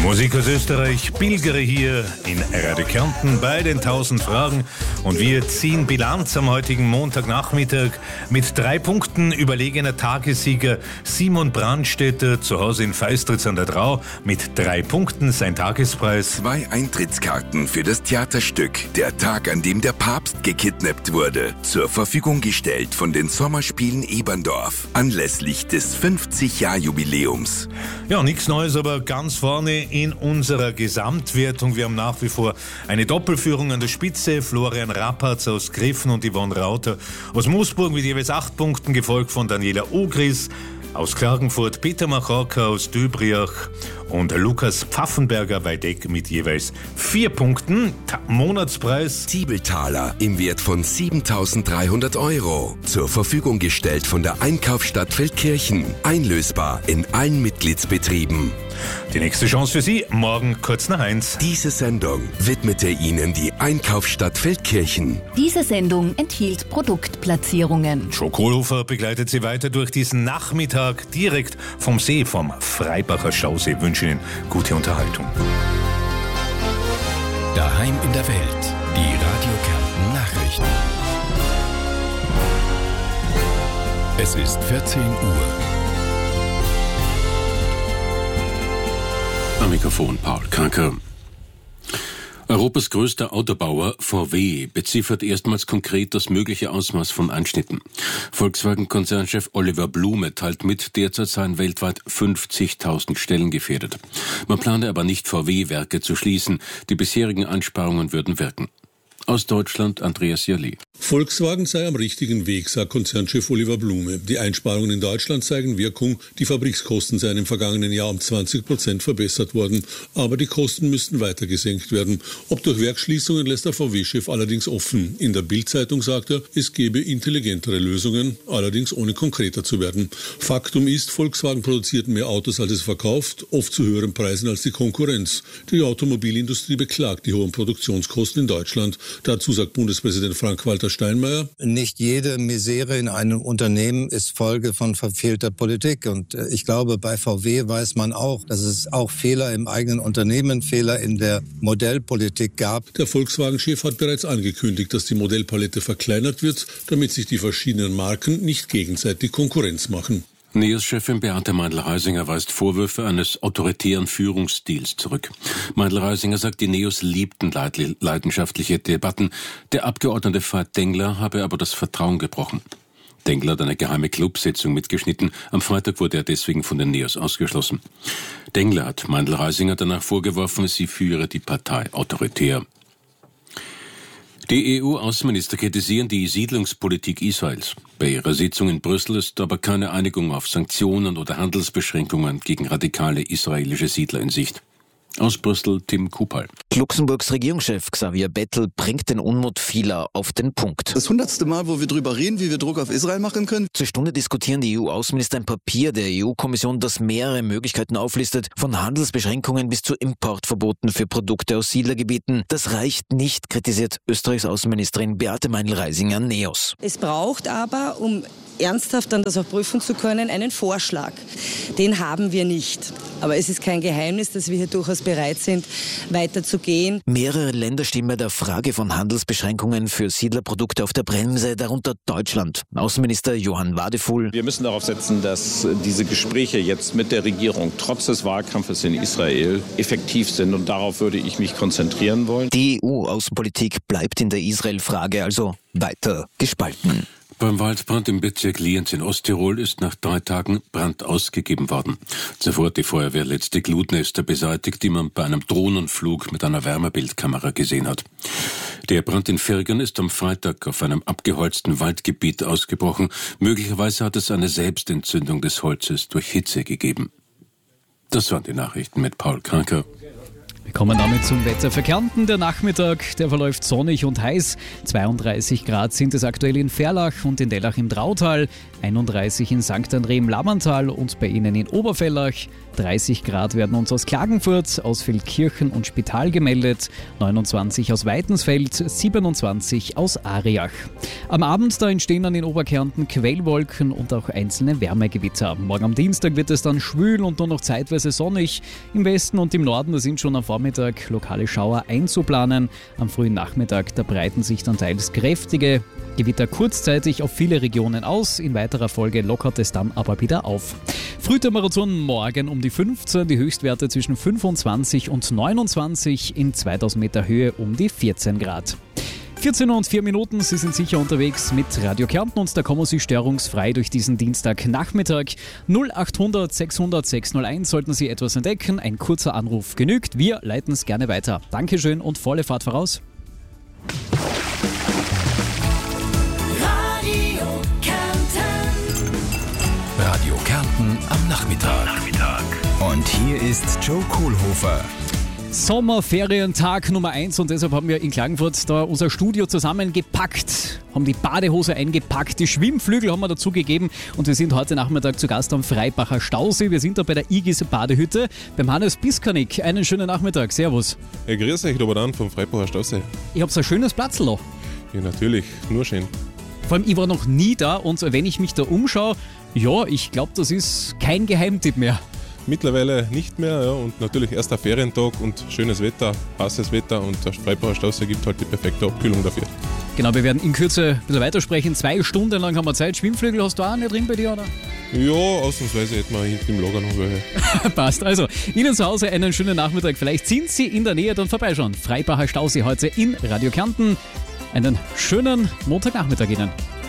Musik aus Österreich, pilgere hier in Radio Kärnten bei den 1000 Fragen und wir ziehen Bilanz am heutigen Montagnachmittag mit 3 Punkten. Überlegener Tagessieger Simon Brandstätter zu Hause in Feistritz an der Drau mit 3 Punkten, sein Tagespreis. 2 Eintrittskarten für das Theaterstück Der Tag, an dem der Papst gekidnappt wurde, zur Verfügung gestellt von den Sommerspielen Eberndorf anlässlich des 50-Jahr-Jubiläums. Ja, nichts Neues, aber ganz vorne in unserer Gesamtwertung. Wir haben nach wie vor eine Doppelführung an der Spitze. Florian Rappatz aus Griffen und Yvonne Rauter aus Moosburg mit jeweils 8 Punkten, gefolgt von Daniela Ogris aus Klagenfurt, Peter Machorka aus Döbriach und Lukas Pfaffenberger Weideck mit jeweils 4 Punkten. Monatspreis Zwiebeltaler im Wert von 7.300 €. Zur Verfügung gestellt von der Einkaufsstadt Feldkirchen. Einlösbar in allen Mitgliedsbetrieben. Die nächste Chance für Sie, morgen kurz nach 1. Diese Sendung widmete Ihnen die Einkaufsstadt Feldkirchen. Diese Sendung enthielt Produktplatzierungen. Joe Kohlhofer begleitet Sie weiter durch diesen Nachmittag direkt vom See, vom Freibacher Stausee. Ich wünsche Ihnen gute Unterhaltung. Daheim in der Welt, die Radio Kärnten Nachrichten. Es ist 14 Uhr. Am Mikrofon Paul Kranker. Europas größter Autobauer VW beziffert erstmals konkret das mögliche Ausmaß von Einschnitten. Volkswagen-Konzernchef Oliver Blume teilt mit, derzeit seien weltweit 50.000 Stellen gefährdet. Man plane aber nicht, VW-Werke zu schließen. Die bisherigen Einsparungen würden wirken. Aus Deutschland Andreas Jalli. Volkswagen sei am richtigen Weg, sagt Konzernchef Oliver Blume. Die Einsparungen in Deutschland zeigen Wirkung. Die Fabrikskosten seien im vergangenen Jahr um 20% verbessert worden. Aber die Kosten müssten weiter gesenkt werden. Ob durch Werksschließungen, lässt der VW-Chef allerdings offen. In der Bild-Zeitung sagt er, es gebe intelligentere Lösungen, allerdings ohne konkreter zu werden. Faktum ist, Volkswagen produziert mehr Autos, als es verkauft, oft zu höheren Preisen als die Konkurrenz. Die Automobilindustrie beklagt die hohen Produktionskosten in Deutschland. Dazu sagt Bundespräsident Frank-Walter Steinmeier: Nicht jede Misere in einem Unternehmen ist Folge von verfehlter Politik. Und ich glaube, bei VW weiß man auch, dass es auch Fehler im eigenen Unternehmen, Fehler in der Modellpolitik gab. Der Volkswagen-Chef hat bereits angekündigt, dass die Modellpalette verkleinert wird, damit sich die verschiedenen Marken nicht gegenseitig Konkurrenz machen. NEOS-Chefin Beate Meindl-Reisinger weist Vorwürfe eines autoritären Führungsstils zurück. Meindl-Reisinger sagt, die NEOS liebten leidenschaftliche Debatten. Der Abgeordnete Veit Dengler habe aber das Vertrauen gebrochen. Dengler hat eine geheime Clubsitzung mitgeschnitten. Am Freitag wurde er deswegen von den NEOS ausgeschlossen. Dengler hat Meindl-Reisinger danach vorgeworfen, sie führe die Partei autoritär. Die EU-Außenminister kritisieren die Siedlungspolitik Israels. Bei ihrer Sitzung in Brüssel ist aber keine Einigung auf Sanktionen oder Handelsbeschränkungen gegen radikale israelische Siedler in Sicht. Aus Brüssel Tim Kupal. Luxemburgs Regierungschef Xavier Bettel bringt den Unmut vieler auf den Punkt. Das 100. Mal, wo wir drüber reden, wie wir Druck auf Israel machen können. Zur Stunde diskutieren die EU-Außenminister ein Papier der EU-Kommission, das mehrere Möglichkeiten auflistet, von Handelsbeschränkungen bis zu Importverboten für Produkte aus Siedlergebieten. Das reicht nicht, kritisiert Österreichs Außenministerin Beate Meindl-Reisinger NEOS. Es braucht aber, um ernsthaft dann das auch prüfen zu können, einen Vorschlag. Den haben wir nicht. Aber es ist kein Geheimnis, dass wir hier durchaus bereit sind, weiterzugehen. Mehrere Länder stehen bei der Frage von Handelsbeschränkungen für Siedlerprodukte auf der Bremse, darunter Deutschland. Außenminister Johann Wadefuhl. Wir müssen darauf setzen, dass diese Gespräche jetzt mit der Regierung trotz des Wahlkampfes in Israel effektiv sind. Und darauf würde ich mich konzentrieren wollen. Die EU-Außenpolitik bleibt in der Israel-Frage also weiter gespalten. Beim Waldbrand im Bezirk Lienz in Osttirol ist nach 3 Tagen Brand ausgegeben worden. Zuvor hat die Feuerwehr letzte Glutnester beseitigt, die man bei einem Drohnenflug mit einer Wärmebildkamera gesehen hat. Der Brand in Virgen ist am Freitag auf einem abgeholzten Waldgebiet ausgebrochen. Möglicherweise hat es eine Selbstentzündung des Holzes durch Hitze gegeben. Das waren die Nachrichten mit Paul Kranker. Wir kommen damit zum Wetter für Kärnten. Der Nachmittag, der verläuft sonnig und heiß. 32 Grad sind es aktuell in Ferlach und in Dellach im Drautal. 31 in St. André im Lamantal und bei Ihnen in Oberfellach. 30 Grad werden uns aus Klagenfurt, aus Feldkirchen und Spital gemeldet, 29 aus Weitensfeld, 27 aus Ariach. Am Abend da entstehen dann in Oberkärnten Quellwolken und auch einzelne Wärmegewitter. Morgen am Dienstag wird es dann schwül und nur noch zeitweise sonnig. Im Westen und im Norden da sind schon am Vormittag lokale Schauer einzuplanen. Am frühen Nachmittag da breiten sich dann teils kräftige Gewitter kurzzeitig auf viele Regionen aus. In weiterer Folge lockert es dann aber wieder auf. Frühtemperaturen morgen um die 15, die Höchstwerte zwischen 25 und 29, in 2000 Meter Höhe um die 14 Grad. 14 Uhr und 4 Minuten, Sie sind sicher unterwegs mit Radio Kärnten und da kommen Sie störungsfrei durch diesen Dienstagnachmittag. 0800 600 601 sollten Sie etwas entdecken, ein kurzer Anruf genügt, wir leiten es gerne weiter. Dankeschön und volle Fahrt voraus. Radio Kärnten am Nachmittag. Und hier ist Joe Kohlhofer. Sommerferientag Nummer 1 und deshalb haben wir in Klagenfurt da unser Studio zusammengepackt, haben die Badehose eingepackt, die Schwimmflügel haben wir dazu gegeben und wir sind heute Nachmittag zu Gast am Freibacher Stausee. Wir sind da bei der Igis Badehütte beim Hannes Biskarnik. Einen schönen Nachmittag, servus. Hey, grüß euch, Dobadan vom Freibacher Stausee. Ich habe so ein schönes Platzl da. Ja, natürlich, nur schön. Vor allem, ich war noch nie da und wenn ich mich da umschaue, ja, ich glaube, das ist kein Geheimtipp mehr. Mittlerweile nicht mehr, ja, und natürlich erster Ferientag und schönes Wetter, heißes Wetter und der Freibacher Stausee gibt halt die perfekte Abkühlung dafür. Genau, wir werden in Kürze ein bisschen weitersprechen. 2 Stunden lang haben wir Zeit. Schwimmflügel hast du auch nicht drin bei dir, oder? Ja, ausnahmsweise hätten wir hinten im Lager noch welche. Passt. Also, Ihnen zu Hause einen schönen Nachmittag. Vielleicht sind Sie in der Nähe, dann vorbeischauen. Freibacher Stausee heute in Radio Kärnten. Einen schönen Montagnachmittag Ihnen.